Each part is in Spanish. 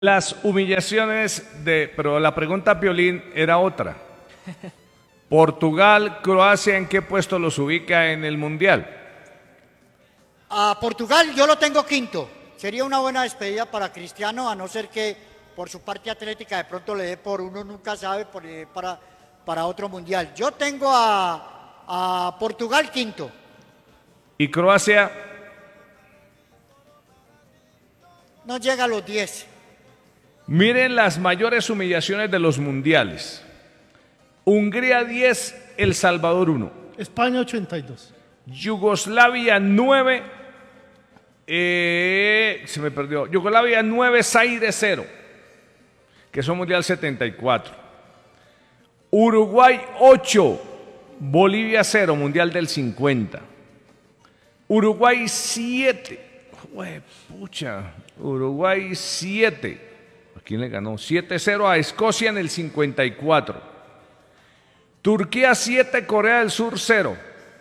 Las humillaciones pero la pregunta, Piolín, era otra. Portugal, Croacia, ¿en qué puesto los ubica en el Mundial? A Portugal yo lo tengo quinto. Sería una buena despedida para Cristiano, a no ser que por su parte atlética de pronto le dé por uno, nunca sabe, para otro Mundial. Yo tengo a Portugal quinto. ¿Y Croacia? No llega a los 10. Miren las mayores humillaciones de los mundiales. Hungría 10, El Salvador 1. España 82. Yugoslavia 9. Se me perdió. Yugoslavia 9, Zaire 0. Que son Mundial 74. Uruguay 8, Bolivia 0, Mundial del 50. Uruguay 7. Pucha. Uruguay 7. ¿A quién le ganó? 7-0 a Escocia en el 54. Turquía 7, Corea del Sur 0.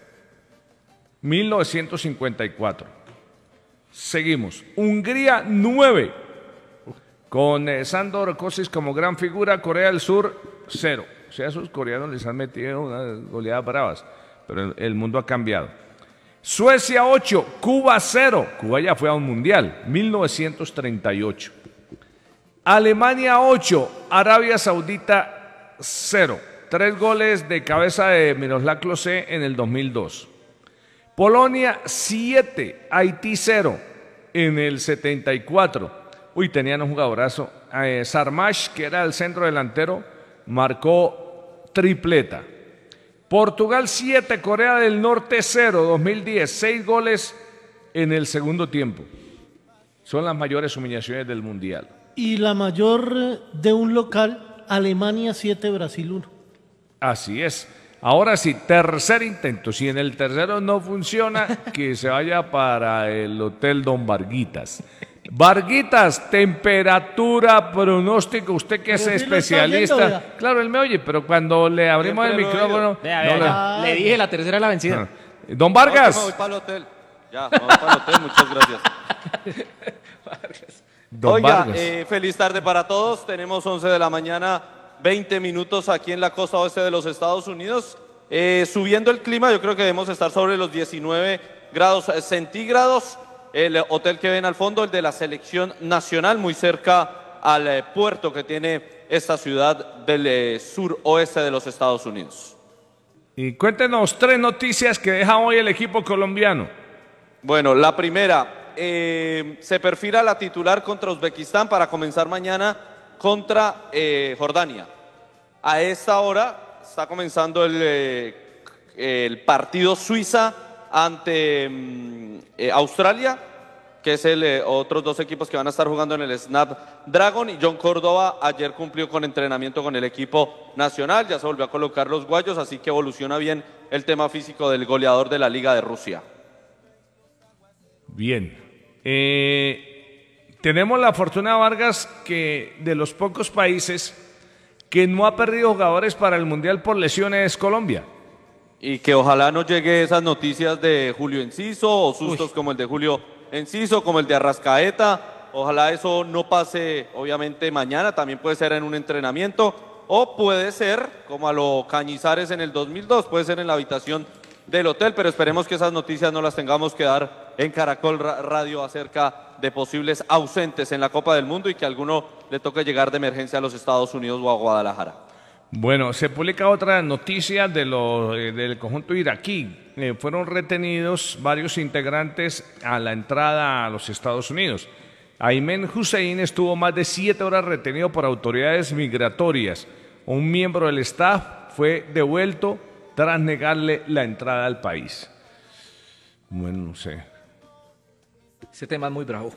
1954. Seguimos. Hungría 9. Con Sandor Kosic como gran figura. Corea del Sur 0. O sea, esos coreanos les han metido unas goleadas bravas. Pero el mundo ha cambiado. Suecia 8, Cuba 0. Cuba ya fue a un mundial. 1938. Alemania 8, Arabia Saudita 0. 3 goles de cabeza de Miroslav Klose en el 2002. Polonia 7, Haití 0 en el 74. Tenían un jugadorazo. Sarmash, que era el centro delantero, marcó tripleta. Portugal 7, Corea del Norte 0, 2010. 6 goles en el segundo tiempo. Son las mayores humillaciones del Mundial. Y la mayor de un local, Alemania 7, Brasil 1. Así es. Ahora sí, tercer intento. Si en el tercero no funciona, que se vaya para el Hotel Don Varguitas. Varguitas, temperatura, pronóstico, usted que es especialista. Claro, él me oye, pero cuando le abrimos el micrófono... Le dije la tercera es la vencida. Don Vargas. No, me voy para el hotel. Ya, me voy para el hotel, muchas gracias. Don Vargas. Feliz tarde para todos. Tenemos 11 de la mañana, 20 minutos aquí en la costa oeste de los Estados Unidos. Subiendo el clima, yo creo que debemos estar sobre los 19 grados centígrados. El hotel que ven al fondo, el de la selección nacional, muy cerca al puerto que tiene esta ciudad del suroeste de los Estados Unidos. Y cuéntenos 3 noticias que deja hoy el equipo colombiano. Bueno, la primera, se perfila la titular contra Uzbekistán para comenzar mañana contra Jordania. A esta hora está comenzando el partido Suiza ante Australia, que es otros 2 equipos que van a estar jugando en el Snapdragon. Y John Córdoba ayer cumplió con entrenamiento con el equipo nacional, ya se volvió a colocar los guayos, así que evoluciona bien el tema físico del goleador de la Liga de Rusia. Bien. Tenemos la fortuna, Vargas, que de los pocos países que no ha perdido jugadores para el Mundial por lesiones es Colombia. Y que ojalá no llegue esas noticias de Julio Enciso o sustos como el de Julio Enciso, como el de Arrascaeta. Ojalá eso no pase, obviamente, mañana. También puede ser en un entrenamiento o puede ser como a lo Cañizares en el 2002, puede ser en la habitación del hotel, pero esperemos que esas noticias no las tengamos que dar en Caracol Radio acerca de posibles ausentes en la Copa del Mundo y que a alguno le toque llegar de emergencia a los Estados Unidos o a Guadalajara. Bueno, se publica otra noticia del conjunto iraquí. Fueron retenidos varios integrantes a la entrada a los Estados Unidos. Aymen Hussein estuvo más de 7 horas retenido por autoridades migratorias. Un miembro del staff fue devuelto tras negarle la entrada al país. Bueno, no sé. Ese tema es muy bravo.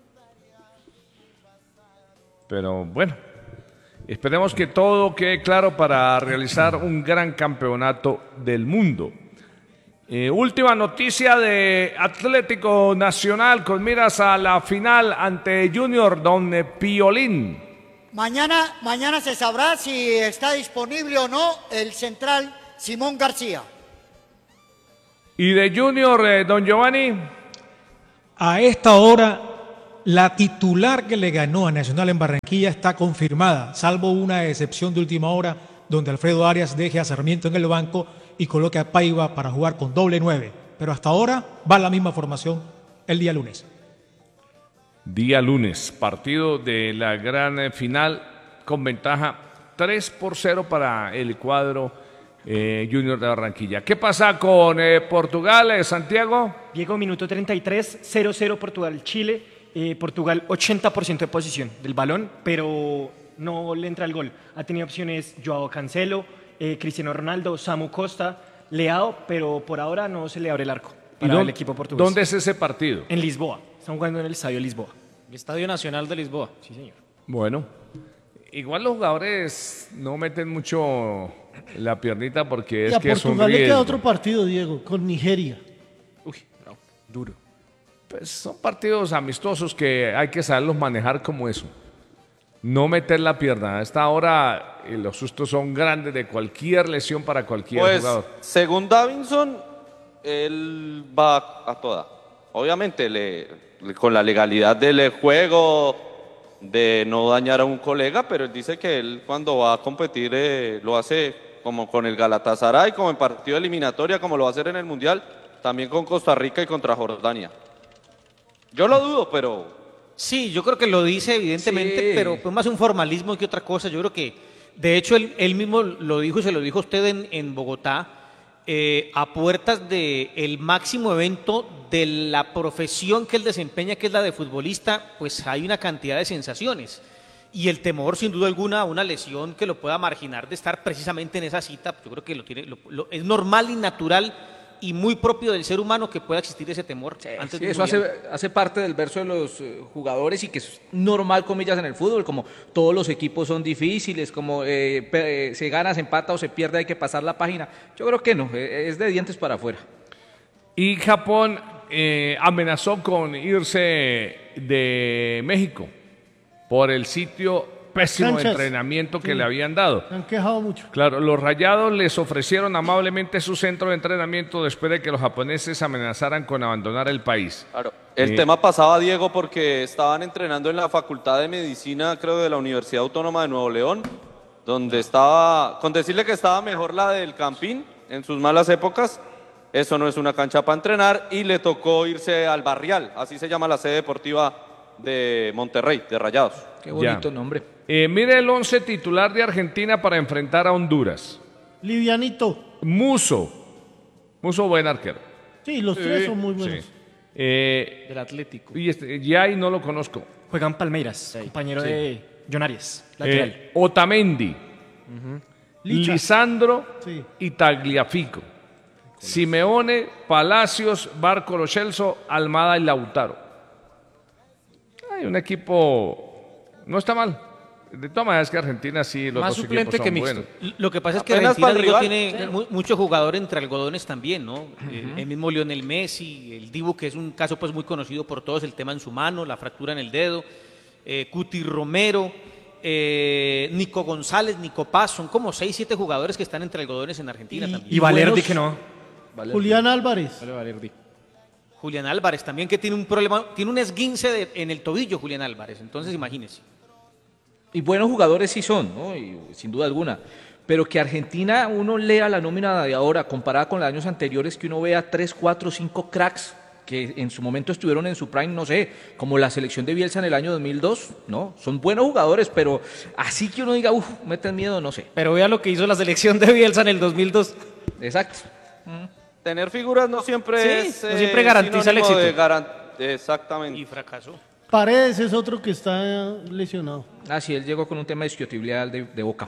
Pero bueno, esperemos que todo quede claro para realizar un gran campeonato del mundo. Última noticia de Atlético Nacional con miras a la final ante Junior Don Piolín. Mañana se sabrá si está disponible o no el central Simón García. ¿Y de Junior, don Giovanni? A esta hora la titular que le ganó a Nacional en Barranquilla está confirmada, salvo una excepción de última hora, donde Alfredo Arias deje a Sarmiento en el banco y coloque a Paiva para jugar con doble 9. Pero hasta ahora va la misma formación el día lunes. Día lunes, partido de la gran final con ventaja 3-0 para el cuadro Junior de Barranquilla. ¿Qué pasa con Portugal, Santiago? Diego, minuto 33, 0-0 Portugal-Chile. Portugal 80% de posición del balón, pero no le entra el gol. Ha tenido opciones Joao Cancelo, Cristiano Ronaldo, Samu Costa, Leao, pero por ahora no se le abre el arco para el equipo portugués. ¿Dónde es ese partido? En Lisboa. Están jugando en el Estadio Lisboa. El Estadio Nacional de Lisboa. Sí, señor. Bueno, igual los jugadores no meten mucho la piernita porque Y es a que es un Portugal le queda riesgo. otro partido, Diego, con Nigeria. Uy, bravo, duro. Pues son partidos amistosos que hay que saberlos manejar como eso. No meter la pierna. A esta hora los sustos son grandes de cualquier lesión para cualquier Pues, jugador. según Davinson, él va a toda. Obviamente, con la legalidad del juego, de no dañar a un colega, pero él dice que él cuando va a competir lo hace como con el Galatasaray, como en partido de eliminatoria, como lo va a hacer en el Mundial, también con Costa Rica y contra Jordania. Yo lo dudo, pero Sí, yo creo que lo dice evidentemente, Sí. pero pues más un formalismo que otra cosa. Yo creo que, de hecho, él mismo lo dijo y se lo dijo a usted en Bogotá, a puertas del máximo evento de la profesión que él desempeña, que es la de futbolista, pues hay una cantidad de sensaciones. Y el temor, sin duda alguna, a una lesión que lo pueda marginar de estar precisamente en esa cita, yo creo que es normal y natural y muy propio del ser humano que pueda existir ese temor. Antes Sí, de un eso mundial. hace parte del verso de los jugadores y que es normal, comillas, en el fútbol, como todos los equipos son difíciles, como se gana, se empata o se pierde, hay que pasar la página. Yo creo que no, es de dientes para afuera. Y Japón amenazó con irse de México por el sitio pésimo de Canchas. entrenamiento que Sí. le habían dado. Se han quejado mucho. Claro, los Rayados les ofrecieron amablemente su centro de entrenamiento después de que los japoneses amenazaran con abandonar el país. claro, el tema pasaba, Diego, porque estaban entrenando en la Facultad de Medicina, creo, de la Universidad Autónoma de Nuevo León, donde estaba, con decirle que estaba mejor la del Campín en sus malas épocas, eso no es una cancha para entrenar, y le tocó irse al Barrial, así se llama la sede deportiva de Monterrey, de Rayados. Qué bonito Ya. nombre. Mire el 11 titular de Argentina para enfrentar a Honduras. Livianito. Muso. Muso, buen arquero. Sí, los tres son muy buenos. Sí. Del Atlético. Y Yay no lo conozco. Juegan Palmeiras, compañero de John Arias, lateral. Otamendi, Licha. Lisandro Sí. y Tagliafico. Simeone, Palacios, Barco, Lo Celso, Almada y Lautaro. Hay un equipo, no está mal. De todas maneras que Argentina sí, los Más dos suplente equipos que son mixto. buenos. Lo que pasa es que Apenas Argentina, para el Diego, rival. tiene mucho jugador entre algodones también, ¿no? El mismo Lionel Messi, el Dibu, que es un caso pues muy conocido por todos, el tema en su mano, la fractura en el dedo, Cuti Romero, Nico González, Nico Paz, son como 6, 7 jugadores que están entre algodones en Argentina Y- también. Y Valerdi buenos- que no. Julián Álvarez. Vale, Valerdi. Julián Álvarez también, que tiene un problema, tiene un esguince en el tobillo, Julián Álvarez, entonces imagínese. Y buenos jugadores sí son, ¿no? Y, sin duda alguna. Pero que Argentina, uno lea la nómina de ahora comparada con los años anteriores, que uno vea 3, 4, 5 cracks que en su momento estuvieron en su prime, no sé, como la selección de Bielsa en el año 2002, ¿no? Son buenos jugadores, pero así que uno diga, meten miedo, no sé. Pero vea lo que hizo la selección de Bielsa en el 2002. Exacto. Tener figuras no siempre Sí, es no siempre garantiza el sinónimo de éxito. exactamente. Y fracasó. Paredes es otro que está lesionado. Ah, sí, él llegó con un tema de isquiotibial de Boca.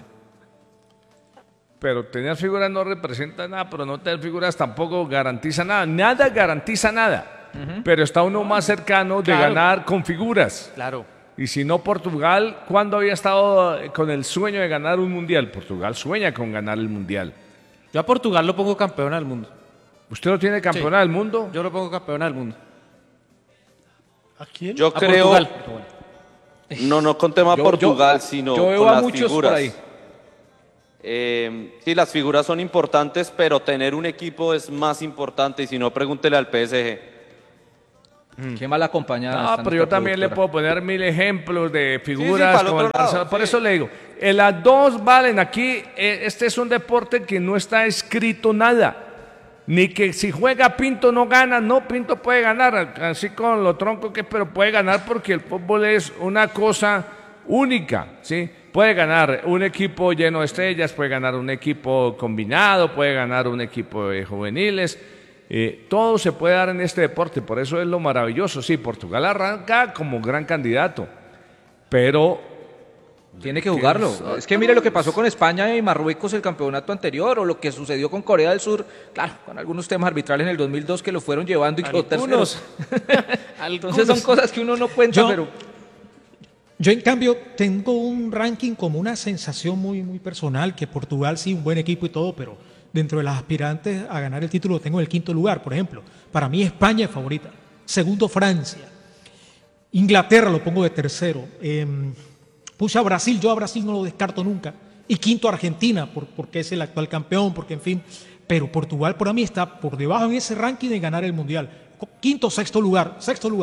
Pero tener figuras no representa nada, pero no tener figuras tampoco garantiza nada. Nada garantiza nada. Pero está uno más cercano de Claro. ganar con figuras. Claro. Y si no, Portugal, ¿cuándo había estado con el sueño de ganar un mundial? Portugal sueña con ganar el mundial. Yo a Portugal lo pongo campeona del mundo. ¿Usted lo tiene campeona del mundo? Yo lo pongo campeona del mundo. ¿A quién? Yo A creo, Portugal. no con tema Yo- Portugal, yo- sino yo veo con a las muchos figuras. por ahí. Sí, las figuras son importantes, pero tener un equipo es más importante, y si no, pregúntele al PSG. Qué mal acompañada. No, está pero yo nuestra también le productora. puedo poner 1000 ejemplos de Sí, figuras para el como el otro lado, Barcelona. Por sí. eso le digo, las dos valen aquí. Este es un deporte que no está escrito nada. Ni que si juega Pinto no gana. No, Pinto puede ganar, así con lo tronco que es, pero puede ganar porque el fútbol es una cosa única, ¿sí? Puede ganar un equipo lleno de estrellas, puede ganar un equipo combinado, puede ganar un equipo de juveniles. Todo se puede dar en este deporte, por eso es lo maravilloso. Sí, Portugal arranca como gran candidato, pero Tiene que jugarlo. Es que mire lo que pasó con España y Marruecos el campeonato anterior, o lo que sucedió con Corea del Sur, claro, con algunos temas arbitrales en el 2002 que lo fueron llevando y quedó terceros. Entonces son cosas que uno no cuenta, Yo- pero Yo, en cambio, tengo un ranking como una sensación muy personal, que Portugal sí, un buen equipo y todo, pero dentro de las aspirantes a ganar el título tengo en el quinto lugar, por ejemplo. Para mí España es favorita. Segundo, Francia. Inglaterra lo pongo de tercero. Puse a Brasil, yo a Brasil no lo descarto nunca. Y quinto, Argentina, porque es el actual campeón, porque en fin. Pero Portugal para mí está por debajo en ese ranking de ganar el Mundial. Quinto, sexto lugar.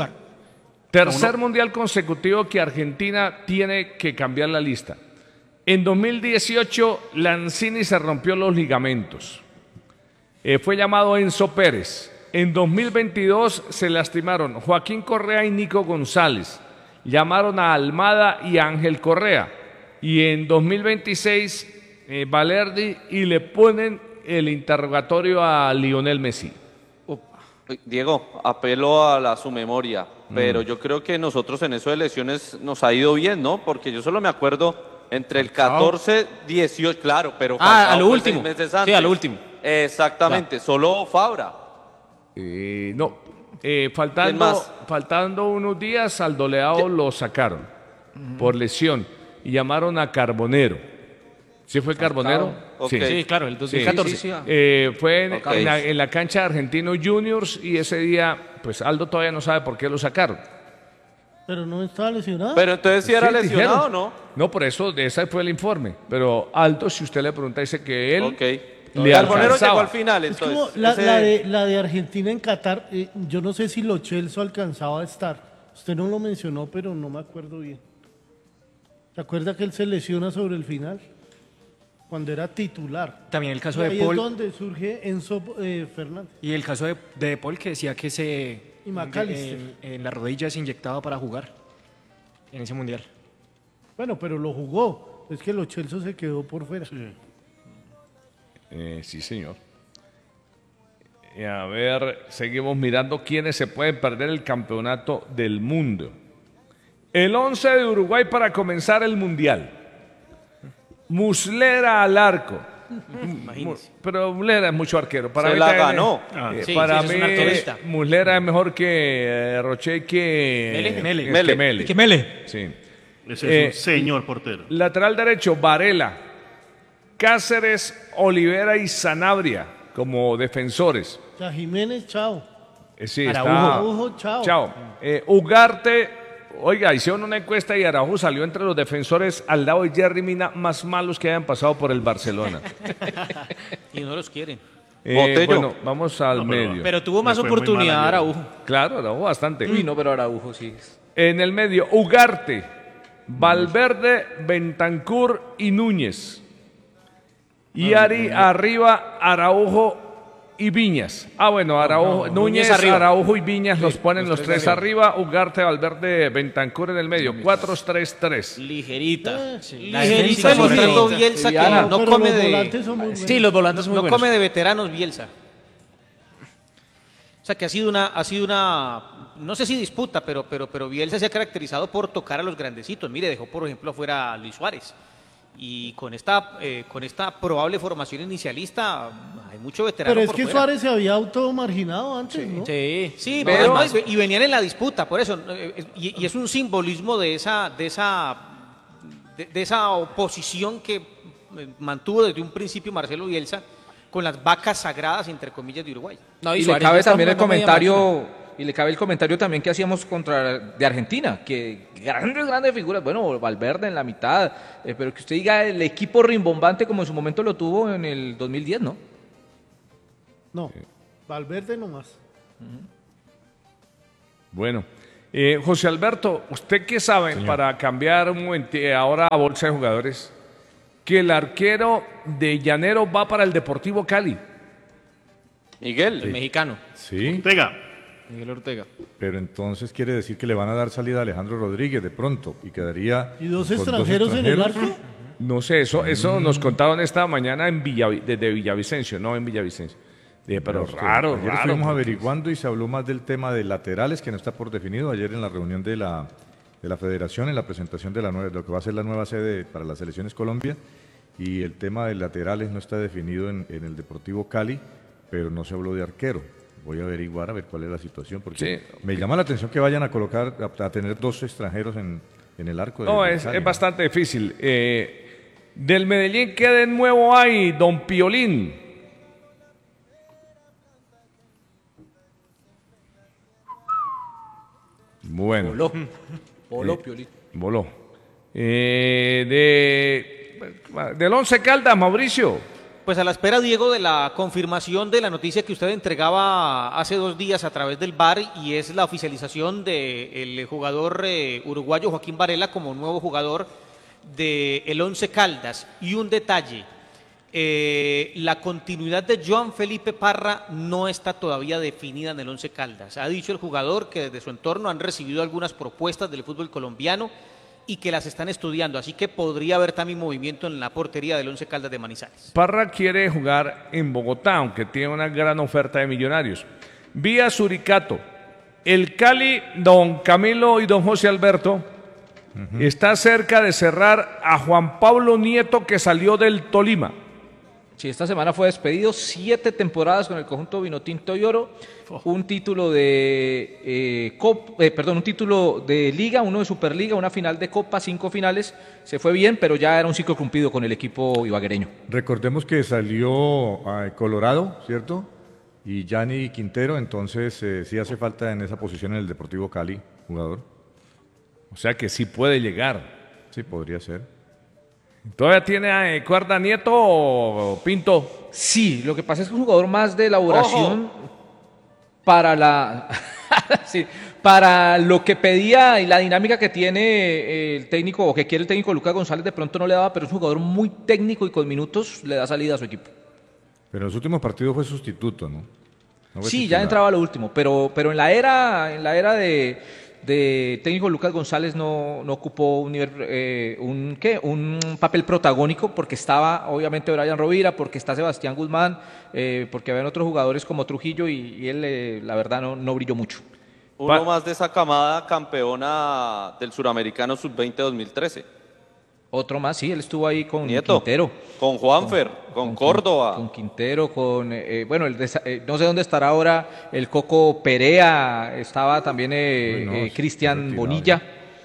tercer mundial consecutivo que Argentina tiene que cambiar la lista. En 2018, Lanzini se rompió los ligamentos. Fue llamado Enzo Pérez. En 2022 se lastimaron Joaquín Correa y Nico González. Llamaron a Almada y a Ángel Correa. Y en 2026, Valerdi, y le ponen el interrogatorio a Lionel Messi. Diego, apelo a su memoria, pero yo creo que nosotros en eso de lesiones nos ha ido bien, ¿no? Porque yo solo me acuerdo entre el 14, 18, claro, pero Ah, a Falcao lo fue último. 6 meses antes. Sí, a lo último. Exactamente, solo Fabra. No, ¿Quién faltando, más? faltando unos días al Doleado lo sacaron por lesión y llamaron a Carbonero. ¿Sí fue Carbonero? Ok. Sí, claro, el 2014. sí, sí. Fue en, Ok. en la cancha de Argentinos Juniors y ese día, pues Aldo todavía no sabe por qué lo sacaron. Pero no estaba lesionado. Pero entonces si era Sí, lesionado, dijeron. ¿no? No, por eso, ese fue el informe. Pero Aldo, si usted le pregunta, dice que él Ok. le Carbonero alcanzaba. llegó al final, Es como entonces. la de Argentina en Qatar. Yo no sé si Lo Celso alcanzaba a estar. Usted no lo mencionó, pero no me acuerdo bien. ¿Se acuerda que él se lesiona sobre el final? Cuando era titular. También el caso Y de ahí Paul. es donde surge Enzo Fernández. Y el caso de Paul, que decía que Y McAllister. en la rodilla se inyectaba para jugar en ese mundial. Bueno, pero lo jugó. Es que Lo Celso se quedó por fuera. Sí, señor. Y a ver, seguimos mirando quiénes se pueden perder el campeonato del mundo. El 11 de Uruguay para comenzar el mundial. Muslera al arco. Pero Muslera es mucho arquero. Para Se mí la también ganó. Sí, para sí, es mí, un arquerista. Muslera es mejor que Roche que Mele. que Mele. Que Mele. Sí. Ese es un señor portero. Lateral derecho, Varela, Cáceres, Olivera y Sanabria como defensores. O sea, Jiménez, chao. Sí, Araujo, chao. Chao. Ugarte, oiga, hicieron una encuesta y Araujo salió entre los defensores al lado de Jerry Mina más malos que hayan pasado por el Barcelona. Y no los quieren. Botello. Bueno, vamos al No, pero- medio. Pero tuvo más Le fue muy oportunidad mal ayer. Araujo. Claro, Araujo bastante. Uy, no, pero Araujo sí. En el medio, Ugarte, Valverde, Bentancur y Núñez. Y arriba, Araujo y Viñas. Bueno, Araujo, Núñez, arriba. Araujo y Viñas los ponen los tres arriba. Ugarte, Valverde, Bentancur en el medio. 4-3-3. Ligerita. La Ligerita defensa mostrando ligerita. Bielsa que Liviana. no pero come los de... volantes son muy buenos. Sí, los volantes son muy No buenos. come de veteranos Bielsa. O sea que ha sido una, no sé si disputa, pero Bielsa se ha caracterizado por tocar a los grandecitos. Mire, dejó por ejemplo afuera a Luis Suárez. Y con esta probable formación inicialista hay mucho veterano Pero es por que fuera. Suárez se había automarginado antes, ¿no? Sí, sí, Pero- pero y venían en la disputa, por eso y es un simbolismo de esa oposición que mantuvo desde un principio Marcelo Bielsa con las vacas sagradas entre comillas de Uruguay. No, Y le Suárez ya cabe está también el jugando media comentario, y le cabe el comentario también que hacíamos de Argentina, que grandes figuras, bueno, Valverde en la mitad, pero que usted diga el equipo rimbombante como en su momento lo tuvo en el 2010, ¿no? No, Valverde nomás. Bueno, José Alberto, ¿usted qué sabe para cambiar un momento ahora a bolsa de jugadores? Que el arquero de Llanero va para el Deportivo Cali. Miguel. El mexicano, Sí. Ortega. Miguel Ortega. Pero entonces quiere decir que le van a dar salida a Alejandro Rodríguez de pronto y quedaría ¿Y dos con extranjeros en el arco? No sé, eso nos contaron esta mañana desde Villavicencio, no en Villavicencio. Dije, pero raro, Ayer raro. estuvimos porque- averiguando y se habló más del tema de laterales que no está por definido. Ayer en la reunión de la federación, en la presentación de lo que va a ser la nueva sede para las selecciones Colombia, y el tema de laterales no está definido en el Deportivo Cali, pero no se habló de arquero. Voy a averiguar a ver cuál es la situación, porque Sí. me llama la atención que vayan a colocar, a tener dos extranjeros en el arco. No, de es Cali, bastante difícil. Del Medellín, ¿qué de nuevo hay, don Piolín? Bueno. Voló, Piolín. Voló. Del Once Caldas, Mauricio. Pues a la espera, Diego, de la confirmación de la noticia que usted entregaba hace 2 días a través del VAR, y es la oficialización del jugador uruguayo Joaquín Varela como nuevo jugador del Once Caldas. Y un detalle, la continuidad de Joan Felipe Parra no está todavía definida en el Once Caldas. Ha dicho el jugador que desde su entorno han recibido algunas propuestas del fútbol colombiano y que las están estudiando, así que podría haber también movimiento en la portería del Once Caldas de Manizales. Parra quiere jugar en Bogotá, aunque tiene una gran oferta de Millonarios. Vía Suricato. El Cali, don Camilo y don José Alberto, está cerca de cerrar a Juan Pablo Nieto, que salió del Tolima. Sí, esta semana fue despedido, 7 temporadas con el conjunto Vinotinto y Oro, un título de un título de Liga, uno de Superliga, una final de Copa, 5 finales. Se fue bien, pero ya era un ciclo cumplido con el equipo ibaguereño. Recordemos que salió a Colorado, ¿cierto? Y Gianni Quintero, entonces sí hace falta en esa posición en el Deportivo Cali, jugador. O sea que sí puede llegar. Sí, podría ser. ¿Todavía tiene cuerda Nieto o Pinto? Sí, lo que pasa es que es un jugador más de elaboración para la sí, para lo que pedía y la dinámica que tiene el técnico o que quiere el técnico Lucas González, de pronto no le daba, pero es un jugador muy técnico y con minutos le da salida a su equipo. Pero en los últimos partidos fue sustituto, ¿no? No fue Sí, titular. ya entraba a lo último, pero en la era de técnico Lucas González no ocupó un nivel, un papel protagónico, porque estaba obviamente Brian Rovira, porque está Sebastián Guzmán, porque habían otros jugadores como Trujillo y él la verdad no brilló mucho. Uno más de esa camada campeona del Suramericano Sub-20 2013. Otro más, sí, él estuvo ahí con Nieto, Quintero. con Juanfer, con Córdoba. Con Quintero, no sé dónde estará ahora el Coco Perea, estaba también Cristian Bonilla.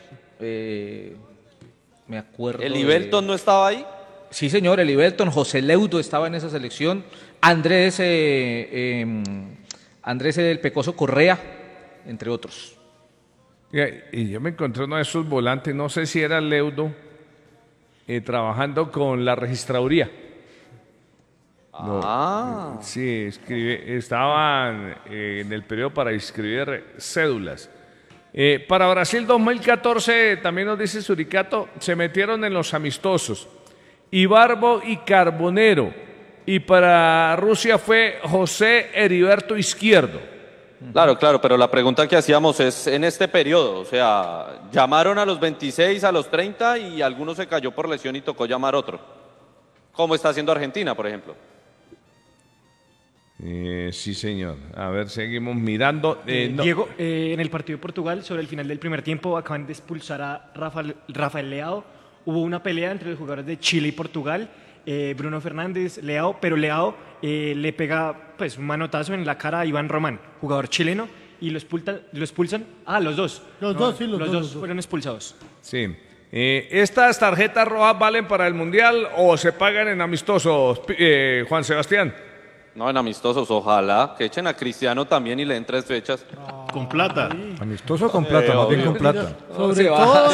Me acuerdo. ¿El Ibelton no estaba ahí? Sí, señor, el Ibelton, José Leudo estaba en esa selección, Andrés el Pecoso Correa, entre otros. Y yo me encontré uno de esos volantes, no sé si era Leudo, trabajando con la registraduría. Sí, estaban en el periodo para inscribir cédulas. Para Brasil 2014, también nos dice Suricato, se metieron en los amistosos. Ibarbo y Carbonero. Y para Rusia fue José Heriberto Izquierdo. Claro, pero la pregunta que hacíamos es en este periodo, o sea, llamaron a los 26, a los 30 y alguno se cayó por lesión y tocó llamar otro. ¿Cómo está haciendo Argentina, por ejemplo? Sí, señor. A ver, seguimos mirando. Diego, en el partido de Portugal, sobre el final del primer tiempo, acaban de expulsar a Rafael Leao. Hubo una pelea entre los jugadores de Chile y Portugal. Bruno Fernández, Leao, pero Leao le pega pues un manotazo en la cara a Iván Román, jugador chileno, y lo expulsan. Los dos. Los dos fueron expulsados. Sí. ¿Estas tarjetas rojas valen para el Mundial o se pagan en amistosos, Juan Sebastián? No, en amistosos, ojalá que echen a Cristiano también y le den 3 fechas. Con plata. Amistoso con plata, más bien con plata. Sobre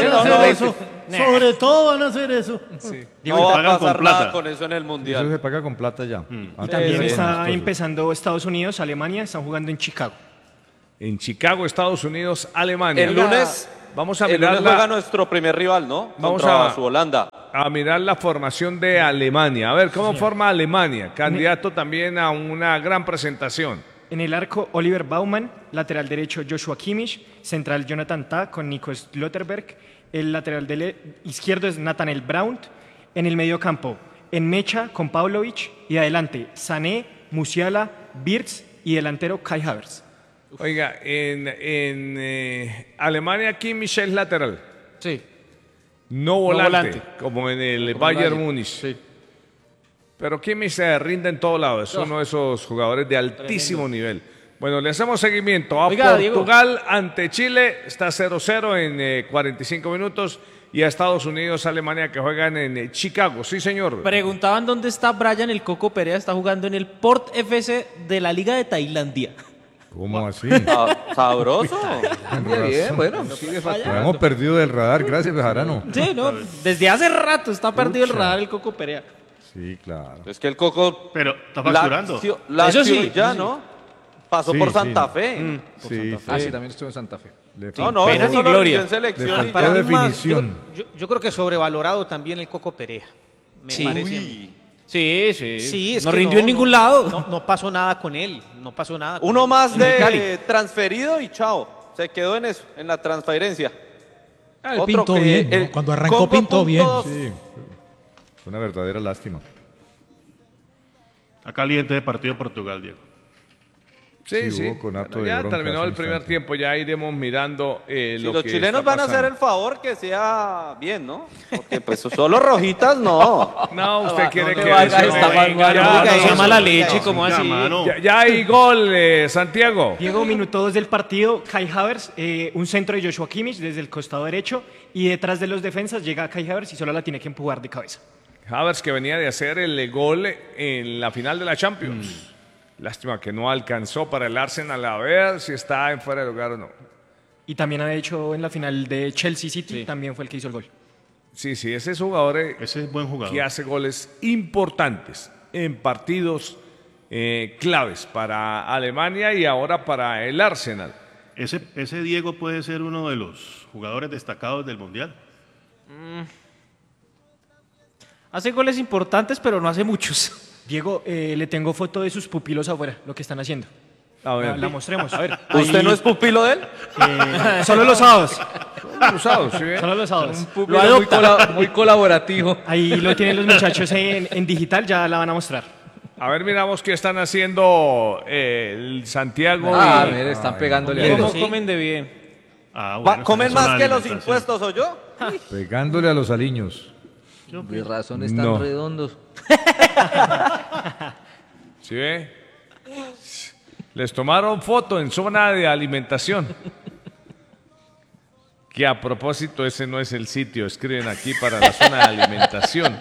todo van a hacer eso. Sí. No va a pasar nada con eso en el Mundial. Eso se paga con plata ya. Y también está empezando Estados Unidos, Alemania, están jugando en Chicago. en Chicago, Estados Unidos, Alemania. El lunes, vamos a el mirar lunes juega nuestro primer rival, ¿no? Vamos Contra su Holanda. a mirar la formación de Alemania. A ver, ¿cómo forma Alemania? Candidato también a una gran presentación. En el arco, Oliver Baumann, lateral derecho, Joshua Kimmich, central, Jonathan Tah con Nico Slotterberg, el lateral izquierdo es Nathaniel Braun, en el medio campo, en mecha con Pavlovic y adelante, Sané, Musiala, Wirtz y delantero Kai Havertz. Oiga, en Alemania, Kimmich es lateral. Sí. No volante, volante. como en el Como el Bayern Bayern. Múnich. Sí. Pero Kimmich se rinde en todo lado, es uno de esos jugadores de altísimo nivel. Bueno, le hacemos seguimiento a Oiga, Portugal ante Chile, está 0-0 en 45 minutos, y a Estados Unidos, Alemania, que juegan en Chicago. Sí, señor. Preguntaban dónde está Brian, el Coco Perea, está jugando en el Port FC de la Liga de Tailandia. ¿Cómo así? Sabroso. Bien, bueno. Lo hemos perdido del radar, gracias, Bejarano. Sí, no, desde hace rato está perdido el radar el Coco Perea. Sí, claro. Es que el Coco... Pero está facturando. Eso sí, ya, sí. ¿no? Pasó Sí, por sí. Santa Fe. Sí, Ah, sí, también estuvo en Santa Fe. No, pena eso ni solo gloria. en selección Le y faltó ya. definición. Yo creo que sobrevalorado también el Coco Perea. Me Sí. parece. Uy. Sí, sí. Sí, es no que rindió en ningún lado. No pasó nada con él. No pasó nada. con Uno él. más En el Cali. de transferido y chao. Se quedó en eso, en la transferencia. Ah, el Otro Pinto que bien, ¿no? el Cuando arrancó Congo Pinto bien. .2. Sí, fue una verdadera lástima. Está caliente de partido Portugal, Diego. Sí, Sí, sí. hubo conato Bueno, de ya bronca terminó hace el un primer instante. tiempo, ya iremos mirando Si lo los que chilenos está van a hacer pasando. el favor que sea bien, ¿no? Porque pues solo rojitas no. No, usted quiere te que vayas, eso- está mal, mano. Ya, Oiga, no, eso es no, mala no, leche, no. ¿cómo así? mano. Ya hay gol, Santiago. Diego, minuto 2 del partido, Kai Havertz, un centro de Joshua Kimmich desde el costado derecho y detrás de los defensas llega Kai Havertz y solo la tiene que empujar de cabeza. Havertz, que venía de hacer el gol en la final de la Champions. Lástima que no alcanzó para el Arsenal, a ver si está en fuera de lugar o no. Y también ha hecho en la final de Chelsea City, también fue el que hizo el gol. Sí, sí, ese es jugador Ese es buen jugador. que hace goles importantes en partidos claves para Alemania y ahora para el Arsenal. Ese Diego puede ser uno de los jugadores destacados del Mundial. Hace goles importantes, pero no hace muchos. Diego, le tengo foto de sus pupilos afuera, lo que están haciendo. A ver. La mostremos. ¿Usted no es pupilo de él? Solo los sábados. Cruzado, ¿sí ve? Solo los sábados. Lo adopta. Muy colaborativo. Ahí lo tienen los muchachos en digital, ya la van a mostrar. A ver, miramos qué están haciendo el Santiago. Ah, y- mire, están pegándole a ¿Cómo eso. comen de bien? Ah, bueno, ¿Comen esa es más una que los alimentación. impuestos o yo? Pegándole a los aliños. Mis razones tan No. redondos. ¿Sí ve? Les tomaron foto en zona de alimentación. Que a propósito, ese no es el sitio, escriben aquí para la zona de alimentación.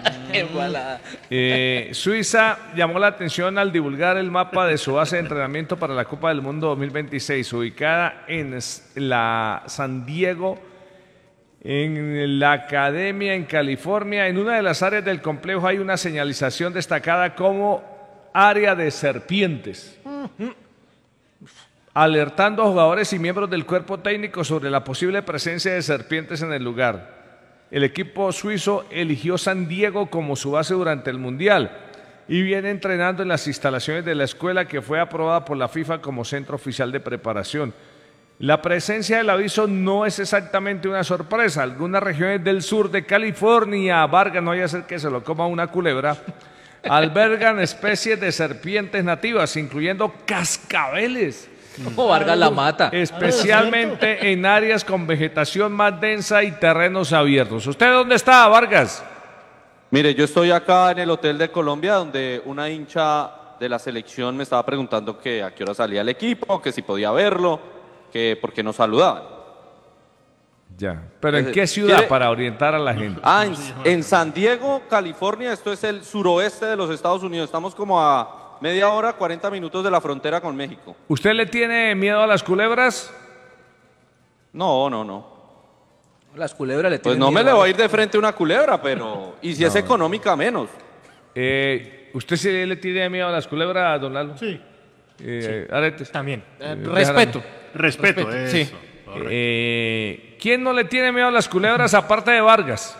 Suiza llamó la atención al divulgar el mapa de su base de entrenamiento para la Copa del Mundo 2026, ubicada en la San Diego, en la Academia en California. En una de las áreas del complejo hay una señalización destacada como área de serpientes, alertando a jugadores y miembros del cuerpo técnico sobre la posible presencia de serpientes en el lugar. El equipo suizo eligió San Diego como su base durante el Mundial y viene entrenando en las instalaciones de la escuela que fue aprobada por la FIFA como centro oficial de preparación. La presencia del aviso no es exactamente una sorpresa. Algunas regiones del sur de California, Vargas, no vaya a ser que se lo coma una culebra, albergan especies de serpientes nativas, incluyendo cascabeles, O Vargas la mata. especialmente en áreas con vegetación más densa y terrenos abiertos. ¿Usted dónde está, Vargas? Mire, yo estoy acá en el Hotel de Colombia, donde una hincha de la selección me estaba preguntando que a qué hora salía el equipo, que si podía verlo, que por qué no saludaban. Ya. ¿Pero en qué ciudad ¿Quiere? para orientar a la gente? Ah, en San Diego, California, esto es el suroeste de los Estados Unidos. Estamos como a media hora, 40 minutos de la frontera con México. ¿Usted le tiene miedo a las culebras? No, no, no. Las culebras le Pues tienen no me miedo. le voy a ir de frente a una culebra, pero... Y si es económica, menos. ¿Usted sí le tiene miedo a las culebras, don Lalo? Sí. Aretes. También. Respeto. Respeto, eso. Sí. Correcto. ¿Quién no le tiene miedo a las culebras aparte de Vargas?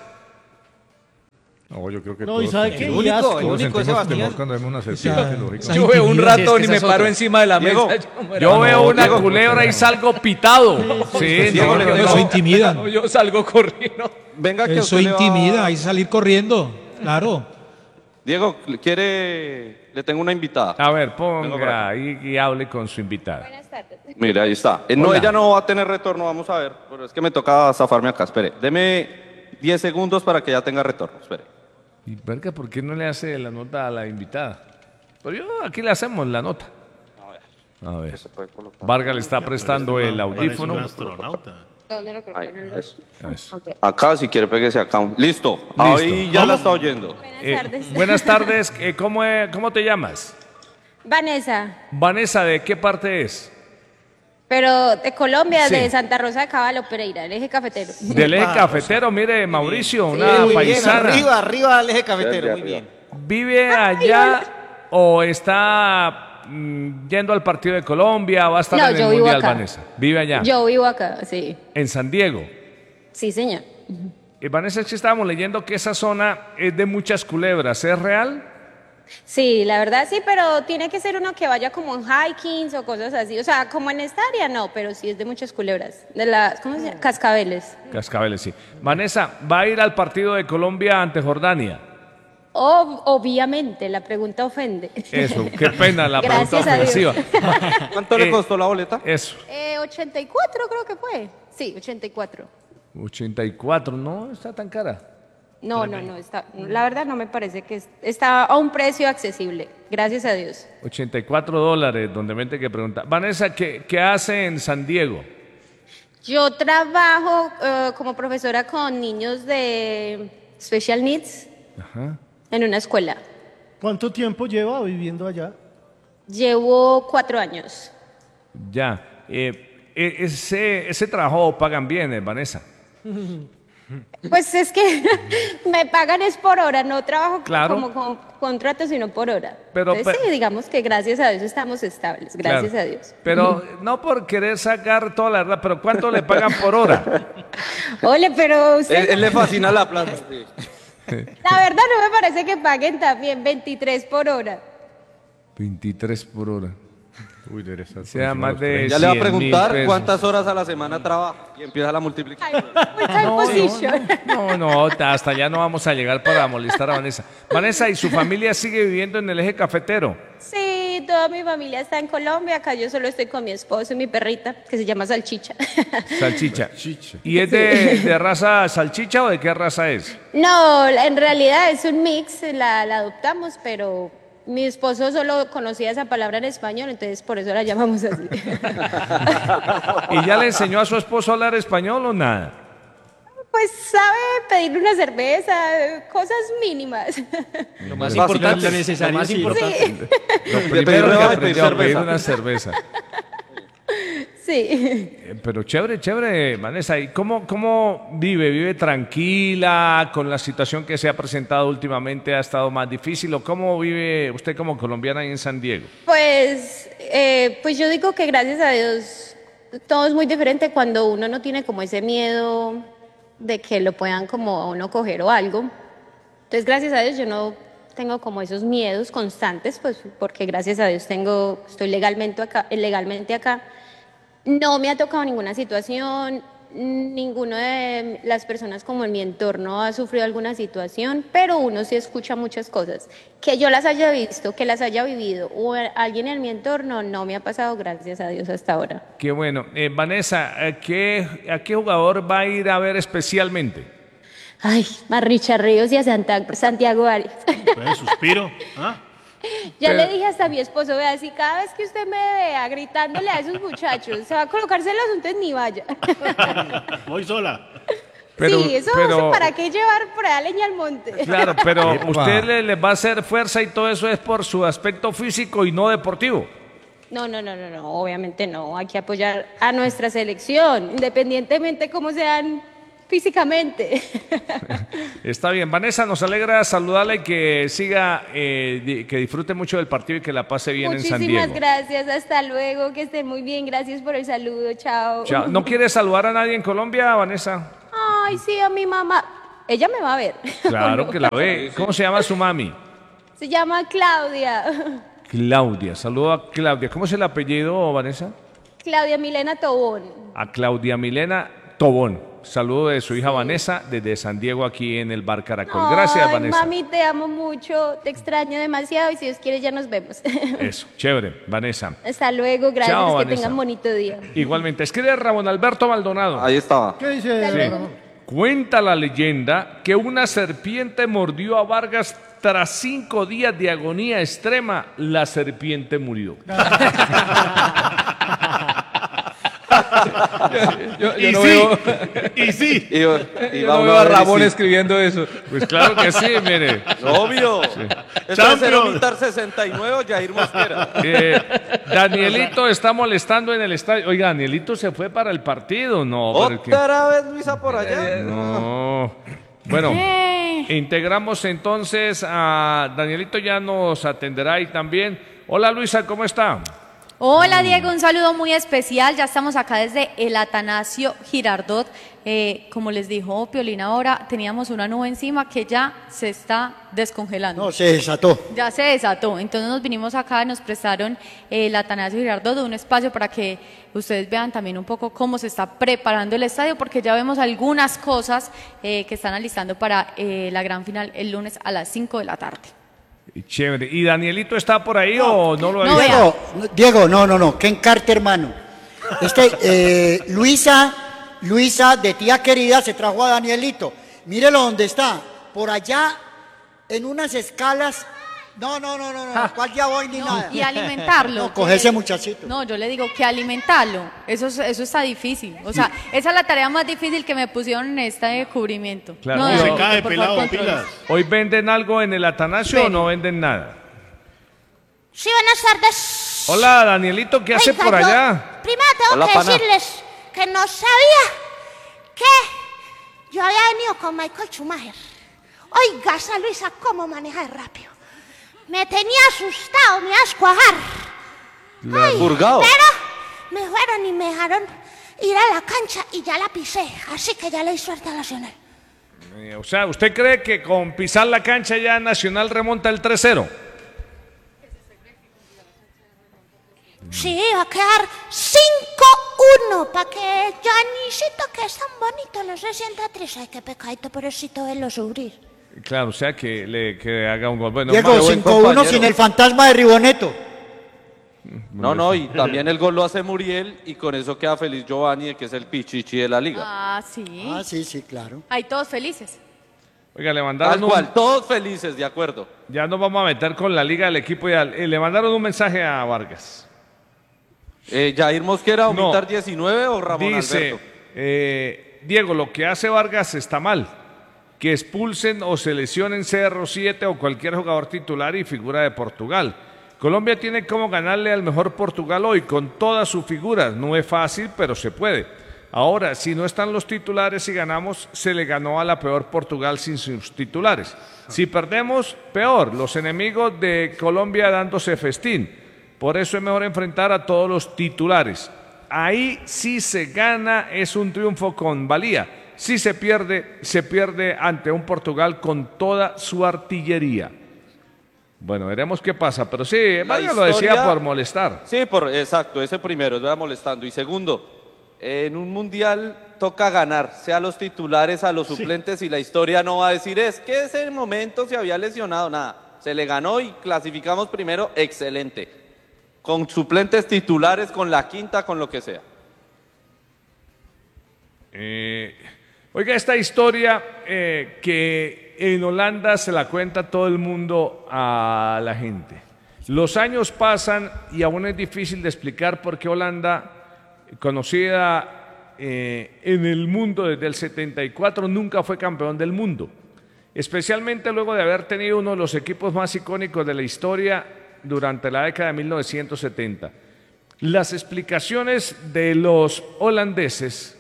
No, yo creo que No, y todos, sabe qué, el único, Y asco. el todos único es sentimos Sebastián. temor cuando vemos una serpiente, lógico. Yo veo un Sí, ratón es que y me esa es paro otra. encima de la Diego, mesa. Yo veo una Diego, culebra y salgo pitado. Sí, Diego, no, le tengo- Eso intimida. No, yo salgo corriendo. Venga que Eso usted le va- intimida, hay que salir corriendo. Claro. Diego, le tengo una invitada. A ver, Vengo por ponga acá. ahí y hable con su invitada. Mire, ahí está. No, ella no va a tener retorno, vamos a ver. Pero es que me toca zafarme acá, espere. Deme 10 segundos para que ya tenga retorno, espere. Y verga, ¿por qué no le hace la nota a la invitada? Pero yo aquí le hacemos la nota. A ver. Se puede colocar. Vargas le está prestando el Parece un audífono. astronauta. Ahí, eso. Eso. Acá, si quiere, péguese acá. Listo. Ahí ya la está oyendo. Buenas tardes. ¿Cómo te llamas? Vanessa, Vanessa, ¿de qué parte es? pero de Colombia, Sí. de Santa Rosa de Caballo, Pereira, el eje cafetero. Del eje cafetero, mire, Mauricio, Sí, una muy paisana. bien, arriba al eje cafetero, muy bien. ¿Vive allá o está yendo al partido de Colombia? ¿Va a estar No, en el yo vivo Mundial, acá. Vanessa? ¿Vive allá? Yo vivo acá, sí. En San Diego. Sí, señor. Vanessa, es que estábamos leyendo que esa zona es de muchas culebras. ¿Es real? Sí, la verdad sí, pero tiene que ser uno que vaya como en hikings o cosas así. O sea, como en esta área no, pero sí es de muchas culebras. De las, ¿cómo se llama? Cascabeles. Cascabeles, sí. Vanessa, ¿va a ir al partido de Colombia ante Jordania? Obviamente, la pregunta ofende. Eso, qué pena la pregunta Gracias a Dios. ofensiva. ¿Cuánto le costó la boleta? Eso, 84 creo que fue. Sí, 84. 84, no está tan cara. No, está, la verdad no me parece que está a un precio accesible, gracias a Dios. $84, donde mente que pregunta. Vanessa, ¿qué hace en San Diego? Yo trabajo como profesora con niños de special needs Ajá. en una escuela. ¿Cuánto tiempo lleva viviendo allá? Llevo 4 años. Ya. Ese trabajo pagan bien, Vanessa. Pues es que me pagan es por hora, no trabajo Claro. como con contrato, sino por hora. Pero- Entonces, sí, digamos que gracias a Dios estamos estables, gracias Claro. a Dios. Pero no por querer sacar toda la verdad, pero ¿cuánto le pagan por hora? Ole, pero usted, Él le fascina la plata. sí. la verdad no me parece que paguen también 23 por hora. 23 por hora. Uy, debe estar por Sea encima más de los de 30. Ya le va a 100.000 preguntar pesos. cuántas horas a la semana trabaja y empieza la multiplicación. Full time position. No, hasta allá no vamos a llegar para molestar a Vanessa. Vanessa, ¿y su familia sigue viviendo en el eje cafetero? Sí, toda mi familia está en Colombia, acá yo solo estoy con mi esposo y mi perrita, que se llama Salchicha. Salchicha. ¿Y es de raza salchicha o de qué raza es? No, en realidad es un mix, la adoptamos, pero mi esposo solo conocía esa palabra en español, entonces por eso la llamamos así. ¿Y ya le enseñó a su esposo a hablar español o nada? Pues sabe pedir una cerveza, cosas mínimas. Lo más Básicamente, importante, lo lo necesario. más sí. importante. Lo pedir primero que rebaja y aprendió pedir a pedir cerveza. una cerveza. Sí. Pero chévere, Vanessa. ¿Y cómo vive? ¿Vive tranquila con la situación que se ha presentado últimamente? ¿Ha estado más difícil? ¿O cómo vive usted como colombiana ahí en San Diego? Pues yo digo que gracias a Dios todo es muy diferente cuando uno no tiene como ese miedo de que lo puedan como a uno coger o algo. Entonces gracias a Dios yo no tengo como esos miedos constantes, pues porque gracias a Dios estoy legalmente acá. No me ha tocado ninguna situación, ninguna de las personas como en mi entorno ha sufrido alguna situación, pero uno sí escucha muchas cosas. Que yo las haya visto, que las haya vivido o alguien en mi entorno no me ha pasado, gracias a Dios, hasta ahora. Qué bueno. Vanessa, ¿a qué jugador va a ir a ver especialmente? Ay, a Richard Ríos y a Santiago Arias. Pues, suspiro. ¿Ah? Ya le dije hasta a mi esposo, vea, si cada vez que usted me vea gritándole a esos muchachos, se va a colocarse los asuntos ni vaya. Voy sola. Sí, eso ¿para qué llevar por allá leña al monte? Claro, pero Epa. usted le va a hacer fuerza y todo eso es por su aspecto físico y no deportivo. No, obviamente no. Hay que apoyar a nuestra selección, independientemente cómo sean físicamente. Está bien. Vanessa, nos alegra saludarla y que siga, que disfrute mucho del partido y que la pase bien en San Muchísimas Diego. gracias, hasta luego, que estén muy bien, gracias por el saludo, chao. Chao. ¿No quieres saludar a nadie en Colombia, Vanessa? Ay, sí, a mi mamá. Ella me va a ver. Claro que la ve. ¿Cómo se llama su mami? Se llama Claudia. Claudia. Saludo a Claudia. ¿Cómo es el apellido, Vanessa? Claudia Milena Tobón. A Claudia Milena Tobón. Saludo de su hija Vanessa desde San Diego aquí en el Bar Caracol. Gracias, Ay, Vanessa. mami, te amo mucho, te extraño demasiado y si Dios quiere ya nos vemos. Eso, chévere, Vanessa. Hasta luego, gracias, Chao, que Vanessa. tengan bonito día. Igualmente, escribe Ramón Alberto Maldonado. Ahí estaba. ¿Qué dice? Sí. Cuenta la leyenda que una serpiente mordió a Vargas tras 5 días de agonía extrema. La serpiente murió. Yo Y no sí, veo, y sí. yo no veo a Ramón escribiendo eso. Pues claro que sí, mire. Obvio. Esto es Champions. Militar 69, Jair Mosquera. Danielito está molestando en el estadio. Oiga, Danielito se fue para el partido. No, pero que- Otra vez Luisa por allá. no. Bueno, integramos entonces a Danielito, ya nos atenderá ahí también. Hola Luisa, ¿cómo está? Hola Diego, un saludo muy especial. Ya estamos acá desde el Atanasio Girardot. Como les dijo Piolín ahora, teníamos una nube encima que ya se está descongelando. No, se desató. Ya se desató. Entonces nos vinimos acá, nos prestaron el Atanasio Girardot, un espacio para que ustedes vean también un poco cómo se está preparando el estadio, porque ya vemos algunas cosas que están alistando para la gran final el lunes a las 5 de la tarde. Chévere. ¿Y Danielito está por ahí o no lo ha No, visto? Diego, no, que encarte, hermano. Luisa, de tía querida, se trajo a Danielito. Mírelo donde está, por allá, en unas escalas. No, ¿cuál ya voy ni nada? Y alimentarlo. No, coge ese muchachito. No, yo le digo que alimentarlo. Eso está difícil. O sea, esa es la tarea más difícil que me pusieron en este cubrimiento. Claro. No, Y se Danielito, cae por pelado, favor, pilas. ¿Hoy venden algo en el Atanasio o no venden nada? Sí, buenas tardes. Hola Danielito, ¿qué hace Oiga, por yo allá? Primero tengo Hola, que pana. decirles que no sabía que yo había venido con Michael Schumacher. Oiga, esa Luisa, cómo maneja de rápido. Me tenía asustado, me iba a escuajar. Purgado. Pero me fueron y me dejaron ir a la cancha y ya la pisé. Así que ya le di suerte a Nacional. O sea, ¿usted cree que con pisar la cancha ya Nacional remonta el 3-0? Sí, va a quedar 5-1 para que Janisito, que es tan bonito, no se sienta triste. Ay, qué pecadito, pobrecito, verlo sufrir. Claro, o sea, que haga un gol. Bueno, Diego, más- 5-1 sin el fantasma de Riboneto. No, y también el gol lo hace Muriel y con eso queda feliz Giovanni, que es el pichichi de la liga. Ah, sí. Ah, sí, claro. Ahí todos felices. Oiga, le mandaron Tal cual, todos felices, de acuerdo. Ya nos vamos a meter con la liga del equipo ideal. Le mandaron un mensaje a Vargas. Jair Mosquera, No. Militar 19 o Ramón Dice, Alberto. Diego, lo que hace Vargas está mal. Que expulsen o seleccionen CR7 o cualquier jugador titular y figura de Portugal. Colombia tiene como ganarle al mejor Portugal hoy con todas sus figuras. No es fácil, pero se puede. Ahora, si no están los titulares y ganamos, se le ganó a la peor Portugal sin sus titulares. Si perdemos, peor. Los enemigos de Colombia dándose festín. Por eso es mejor enfrentar a todos los titulares. Ahí sí se gana, es un triunfo con valía. Si se pierde ante un Portugal con toda su artillería. Bueno, veremos qué pasa, pero sí, Vargas lo decía historia- por molestar. Sí, exacto, ese primero, estaba molestando. Y segundo, en un mundial toca ganar, sea los titulares, a los suplentes, y la historia no va a decir, es que ese momento se había lesionado, nada. Se le ganó y clasificamos primero, excelente. Con suplentes titulares, con la quinta, con lo que sea. Oiga, esta historia que en Holanda se la cuenta todo el mundo a la gente. Los años pasan y aún es difícil de explicar por qué Holanda, conocida en el mundo desde el 74, nunca fue campeón del mundo. Especialmente luego de haber tenido uno de los equipos más icónicos de la historia durante la década de 1970. Las explicaciones de los holandeses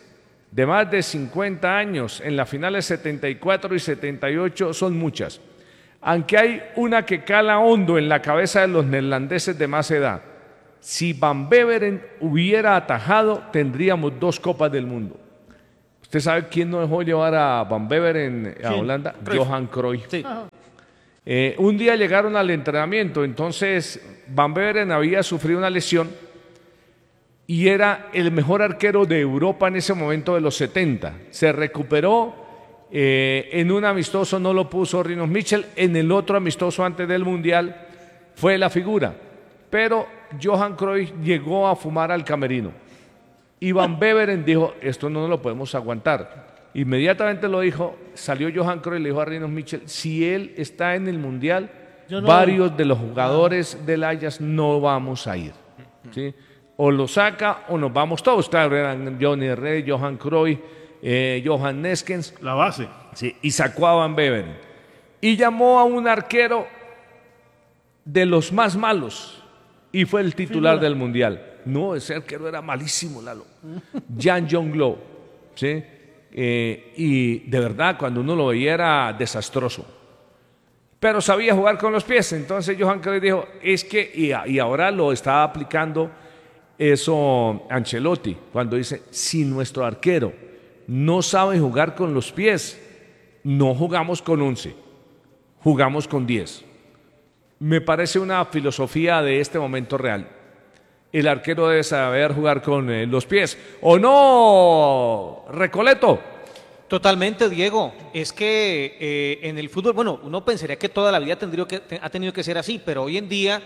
de más de 50 años en las finales 74 y 78 son muchas. Aunque hay una que cala hondo en la cabeza de los neerlandeses de más edad. Si Van Beveren hubiera atajado, tendríamos 2 Copas del Mundo. ¿Usted sabe quién no dejó llevar a Van Beveren a Holanda? Cruyff. Johan Cruyff. Sí. Un día llegaron al entrenamiento, entonces Van Beveren había sufrido una lesión y era el mejor arquero de Europa en ese momento de los 70. Se recuperó, en un amistoso no lo puso Rinus Michel, en el otro amistoso antes del Mundial fue la figura. Pero Johan Cruyff llegó a fumar al camerino. Y Van Beveren dijo, esto no lo podemos aguantar. Inmediatamente lo dijo, salió Johan Cruyff y le dijo a Rinus Michel, si él está en el Mundial, Yo no varios de los jugadores del Ajax no vamos a ir. ¿Sí? O lo saca o nos vamos todos. Claro, eran Johnny Rey, Johan Cruyff, Johan Neskens. La base. Sí, y sacó a Van Beveren. Y llamó a un arquero de los más malos y fue el titular del Mundial. No, ese arquero era malísimo, Lalo. Jan Jonglo, ¿sí? Y de verdad, cuando uno lo veía era desastroso. Pero sabía jugar con los pies. Entonces Johan Cruyff dijo, es que, y ahora lo está aplicando eso Ancelotti, cuando dice, si nuestro arquero no sabe jugar con los pies, no jugamos con 11, jugamos con 10. Me parece una filosofía de este momento real. El arquero debe saber jugar con los pies. ¿O no, Recoleto? Totalmente, Diego. Es que en el fútbol, bueno, uno pensaría que toda la vida ha tenido que ser así, pero hoy en día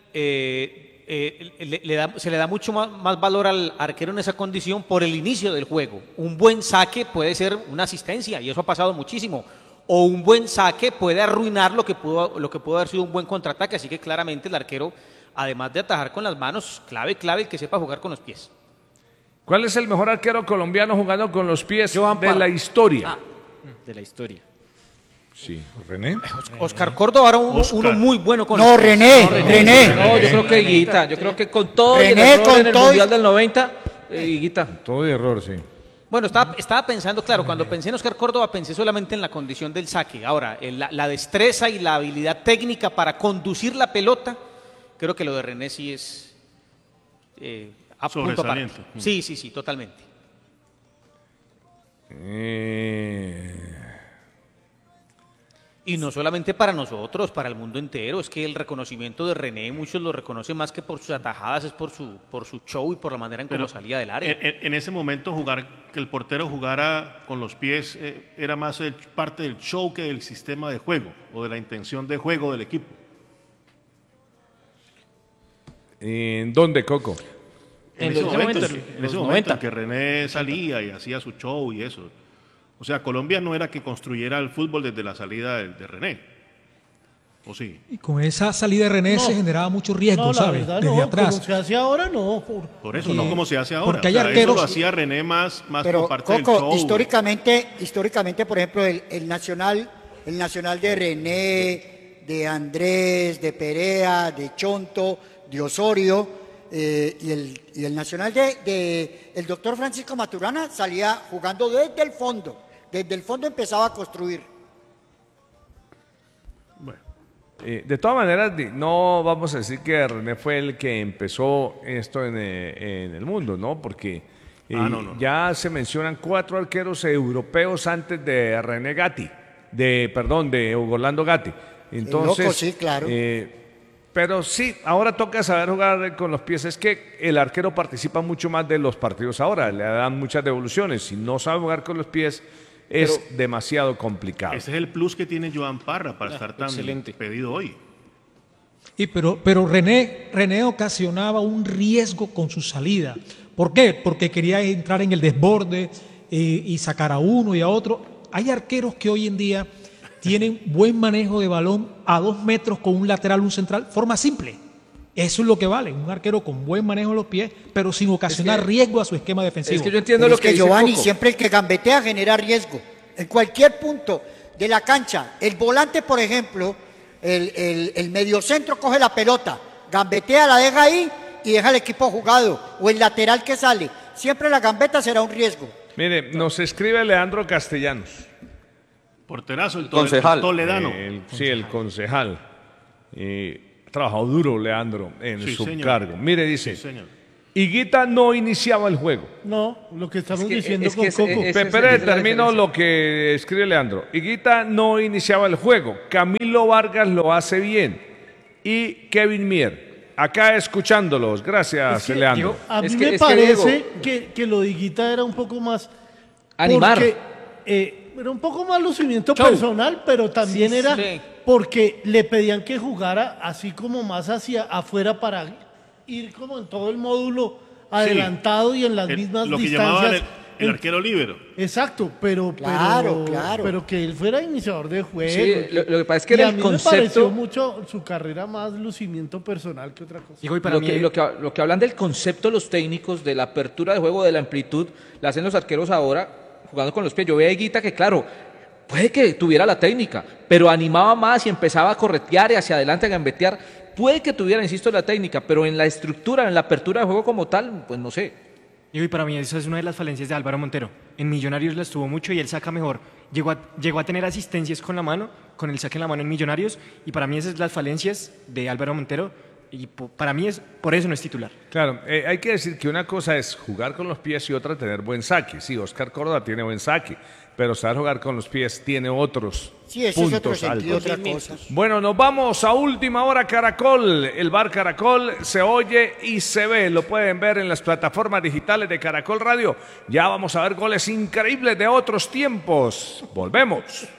se le da mucho más valor al arquero en esa condición por el inicio del juego. Un buen saque puede ser una asistencia, y eso ha pasado muchísimo. O un buen saque puede arruinar lo que pudo haber sido un buen contraataque, así que claramente el arquero, además de atajar con las manos, clave el que sepa jugar con los pies. ¿Cuál es el mejor arquero colombiano jugando con los pies de la historia? De la historia. Sí, René. Oscar Córdoba era uno muy bueno con No, los pies. René. No, yo creo que Higuita. Yo creo que con todo y el René, error con en el todo y- Mundial del 90, Higuita. Todo de error, sí. Bueno, estaba pensando, claro, cuando pensé en Oscar Córdoba pensé solamente en la condición del saque. Ahora, en la destreza y la habilidad técnica para conducir la pelota, creo que lo de René sí es a punto aparte. Sobresaliente. Sí, totalmente. Y no solamente para nosotros, para el mundo entero. Es que el reconocimiento de René, muchos lo reconocen más que por sus atajadas, es por su show y por la manera en cómo salía del área. En ese momento que el portero jugara con los pies era más parte del show que del sistema de juego o de la intención de juego del equipo. ¿En dónde, Coco? En ese momento en que René salía y hacía su show y eso. O sea, Colombia no era que construyera el fútbol desde la salida de René. ¿O sí? Y con esa salida de René se generaba mucho riesgo, No, la ¿sabes? verdad Desde no, atrás. como se hace ahora, no. Por eso, no como se hace ahora. Porque hay O sea, arqueros- eso lo hacía René más Pero por parte Coco, del show. históricamente, por ejemplo, el Nacional de René, de Andrés, de Perea, de Chonto, de Osorio, y el Nacional de el doctor Francisco Maturana salía jugando desde el fondo. Desde el fondo empezaba a construir. De todas maneras, no vamos a decir que René fue el que empezó esto en el mundo, ¿no? Porque no. ya se mencionan 4 arqueros europeos antes de René Gatti, de Hugo Orlando Gatti. Entonces, loco, sí, claro. Pero sí, ahora toca saber jugar con los pies. Es que el arquero participa mucho más de los partidos ahora, le dan muchas devoluciones. Si no sabe jugar con los pies, es demasiado complicado. Ese es el plus que tiene Joan Parra para estar tan excelente. pedido hoy. Pero René ocasionaba un riesgo con su salida. ¿Por qué? Porque quería entrar en el desborde y sacar a uno y a otro. Hay arqueros que hoy en día tienen buen manejo de balón a 2 metros con un lateral, un central, forma simple. Eso es lo que vale, un arquero con buen manejo de los pies, pero sin ocasionar riesgo a su esquema defensivo. Es que yo entiendo Pero lo es que dice Giovanni, Coco. siempre el que gambetea genera riesgo. En cualquier punto de la cancha, el volante, por ejemplo, el mediocentro coge la pelota, gambetea, la deja ahí y deja al equipo jugado. O el lateral que sale. Siempre la gambeta será un riesgo. Mire, nos escribe Leandro Castellanos. Porterazo, el concejal. toledano. Sí, el concejal. Ha trabajado duro Leandro en Sí, su señor. cargo. Mire, dice, Sí, señor. Higuita no iniciaba el juego. No, lo que estamos Es que- diciendo es que con ese- Coco. ese- Espere, es la termino diferencia. lo que escribe Leandro. Higuita no iniciaba el juego. Camilo Vargas lo hace bien. Y Kevin Mier. Acá escuchándolos. Gracias, Es que, Leandro. a mí Es que- me es que, parece que lo de Higuita era un poco más... Animar. porque, era un poco más lucimiento Show. personal, pero también Sí, era sí. porque le pedían que jugara así como más hacia afuera para ir como en todo el módulo adelantado y en las mismas Lo que llamaban distancias. el arquero líbero. Exacto, pero que él fuera iniciador de juego. Sí, lo que pasa es que Y era a el mí concepto- me pareció mucho su carrera más lucimiento personal que otra cosa. Digo, y para Lo mí, que, lo que hablan del concepto los técnicos, de la apertura de juego, de la amplitud, la hacen los arqueros ahora, jugando con los pies. Yo veía a Higuita que, claro, puede que tuviera la técnica, pero animaba más y empezaba a corretear y hacia adelante a gambetear. Puede que tuviera, insisto, la técnica, pero en la estructura, en la apertura de juego como tal, pues no sé. digo, y para mí esa es una de las falencias de Álvaro Montero. En Millonarios la estuvo mucho y él saca mejor. Llegó a tener asistencias con la mano, con el saque en la mano en Millonarios, y para mí esas son las falencias de Álvaro Montero, y para mí por eso no es titular. Claro, hay que decir que una cosa es jugar con los pies y otra tener buen saque. Sí, Oscar Córdoba tiene buen saque, pero saber jugar con los pies tiene otros Sí, ese es otro puntos sentido, altos. otra cosa. Bueno, nos vamos a Última Hora Caracol. El bar Caracol se oye y se ve. Lo pueden ver en las plataformas digitales de Caracol Radio. Ya vamos a ver goles increíbles de otros tiempos. Volvemos.